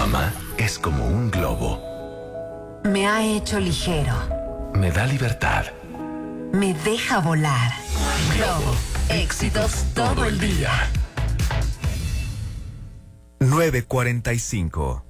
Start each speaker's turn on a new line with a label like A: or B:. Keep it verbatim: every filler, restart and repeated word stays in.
A: mamá es como un globo.
B: Me ha hecho ligero.
A: Me da libertad.
B: Me deja volar. Globo, éxitos todo el día.
C: nueve cuarenta y cinco.